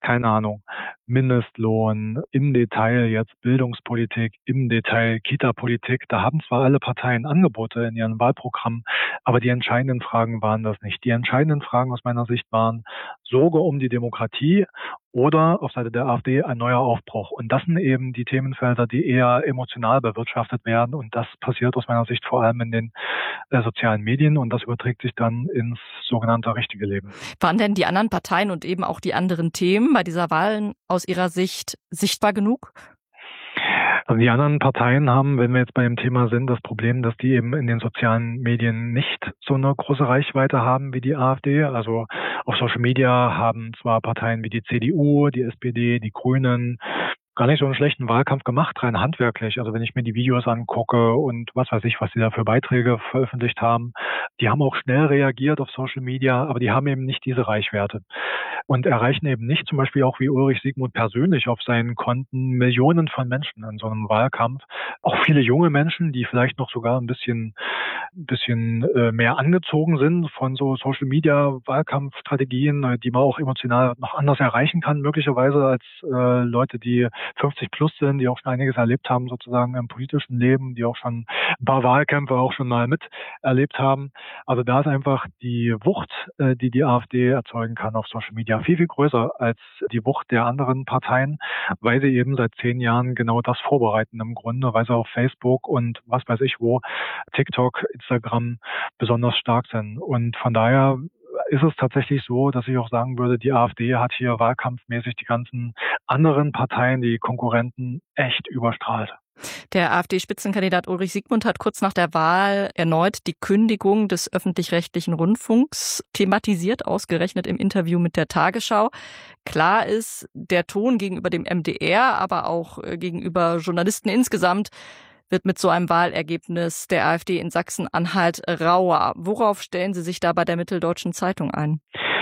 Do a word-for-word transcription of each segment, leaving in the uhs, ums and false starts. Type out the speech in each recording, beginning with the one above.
keine Ahnung, Mindestlohn, im Detail jetzt Bildungspolitik, im Detail Kita-Politik. Da haben zwar alle Parteien Angebote in ihren Wahlprogrammen, aber die entscheidenden Fragen waren das nicht. Die entscheidenden Fragen aus meiner Sicht waren Sorge um die Demokratie oder auf Seite der AfD ein neuer Aufbruch. Und das sind eben die Themenfelder, die eher emotional bewirtschaftet werden. Und das passiert aus meiner Sicht vor allem in den äh, sozialen Medien. Und das überträgt sich dann ins sogenannte richtige Leben. Waren denn die anderen Parteien und eben auch die anderen Themen bei dieser Wahl aus Ihrer Sicht sichtbar genug? Also die anderen Parteien haben, wenn wir jetzt bei dem Thema sind, das Problem, dass die eben in den sozialen Medien nicht so eine große Reichweite haben wie die AfD. Also auf Social Media haben zwar Parteien wie die C D U, die S P D, die Grünen gar nicht so einen schlechten Wahlkampf gemacht, rein handwerklich. Also wenn ich mir die Videos angucke und was weiß ich, was sie da für Beiträge veröffentlicht haben, die haben auch schnell reagiert auf Social Media, aber die haben eben nicht diese Reichweite und erreichen eben nicht zum Beispiel auch wie Ulrich Siegmund persönlich auf seinen Konten Millionen von Menschen in so einem Wahlkampf. Auch viele junge Menschen, die vielleicht noch sogar ein bisschen, ein bisschen äh, mehr angezogen sind von so Social Media Wahlkampfstrategien, die man auch emotional noch anders erreichen kann, möglicherweise als äh, Leute, die fünfzig plus sind, die auch schon einiges erlebt haben, sozusagen im politischen Leben, die auch schon ein paar Wahlkämpfe auch schon mal miterlebt haben. Also da ist einfach die Wucht, äh, die die AfD erzeugen kann auf Social Media, viel, viel größer als die Wucht der anderen Parteien, weil sie eben seit zehn Jahren genau das vorbereiten im Grunde, weil sie auf Facebook und was weiß ich wo, TikTok, Instagram besonders stark sind. Und von daher ist es tatsächlich so, dass ich auch sagen würde, die AfD hat hier wahlkampfmäßig die ganzen anderen Parteien, die Konkurrenten, echt überstrahlt. Der AfD-Spitzenkandidat Ulrich Siegmund hat kurz nach der Wahl erneut die Kündigung des öffentlich-rechtlichen Rundfunks thematisiert, ausgerechnet im Interview mit der Tagesschau. Klar ist, der Ton gegenüber dem M D R, aber auch gegenüber Journalisten insgesamt wird mit so einem Wahlergebnis der AfD in Sachsen-Anhalt rauer. Worauf stellen Sie sich da bei der Mitteldeutschen Zeitung ein?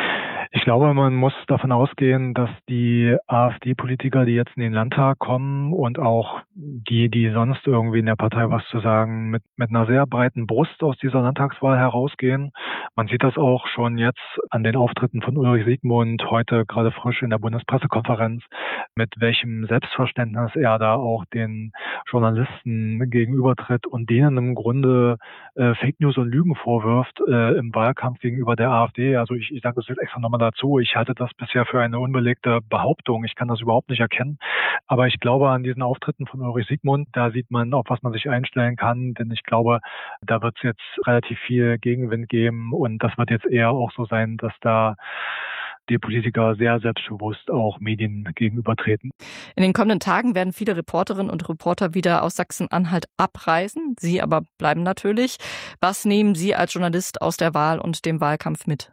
Ich glaube, man muss davon ausgehen, dass die AfD-Politiker, die jetzt in den Landtag kommen und auch die, die sonst irgendwie in der Partei was zu sagen, mit, mit einer sehr breiten Brust aus dieser Landtagswahl herausgehen. Man sieht das auch schon jetzt an den Auftritten von Ulrich Siegmund, heute gerade frisch in der Bundespressekonferenz, mit welchem Selbstverständnis er da auch den Journalisten gegenübertritt und denen im Grunde äh, Fake News und Lügen vorwirft äh, im Wahlkampf gegenüber der AfD. Also ich, ich sage das jetzt extra nochmal dazu. Ich halte das bisher für eine unbelegte Behauptung. Ich kann das überhaupt nicht erkennen. Aber ich glaube, an diesen Auftritten von Ulrich Siegmund, da sieht man, auf was man sich einstellen kann. Denn ich glaube, da wird es jetzt relativ viel Gegenwind geben. Und das wird jetzt eher auch so sein, dass da die Politiker sehr selbstbewusst auch Medien gegenübertreten. In den kommenden Tagen werden viele Reporterinnen und Reporter wieder aus Sachsen-Anhalt abreisen. Sie aber bleiben natürlich. Was nehmen Sie als Journalist aus der Wahl und dem Wahlkampf mit?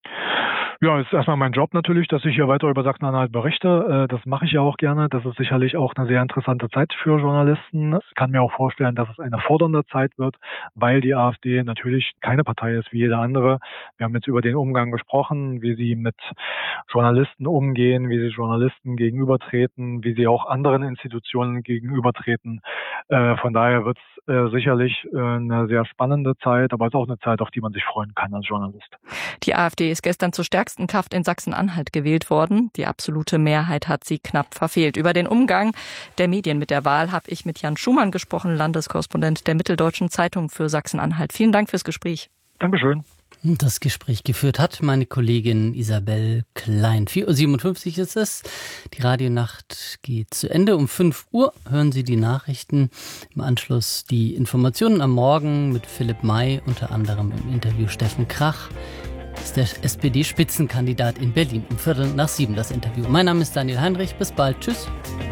Ja, es ist erstmal mein Job natürlich, dass ich hier weiter über Sachsen-Anhalt berichte. Das mache ich ja auch gerne. Das ist sicherlich auch eine sehr interessante Zeit für Journalisten. Ich kann mir auch vorstellen, dass es eine fordernde Zeit wird, weil die AfD natürlich keine Partei ist wie jede andere. Wir haben jetzt über den Umgang gesprochen, wie sie mit Journalisten umgehen, wie sie Journalisten gegenübertreten, wie sie auch anderen Institutionen gegenübertreten. Von daher wird es sicherlich eine sehr spannende Zeit, aber es ist auch eine Zeit, auf die man sich freuen kann als Journalist. Die AfD ist gestern zur stärksten Kraft in Sachsen-Anhalt gewählt worden. Die absolute Mehrheit hat sie knapp verfehlt. Über den Umgang der Medien mit der Wahl habe ich mit Jan Schumann gesprochen, Landeskorrespondent der Mitteldeutschen Zeitung für Sachsen-Anhalt. Vielen Dank fürs Gespräch. Dankeschön. Das Gespräch geführt hat meine Kollegin Isabel Klein. vier Uhr siebenundfünfzig ist es. Die Radionacht geht zu Ende. Um fünf Uhr hören Sie die Nachrichten. Im Anschluss die Informationen am Morgen mit Philipp May, unter anderem im Interview Steffen Krach. Ist der S P D-Spitzenkandidat in Berlin. Um Viertel nach sieben das Interview. Mein Name ist Daniel Heinrich. Bis bald. Tschüss.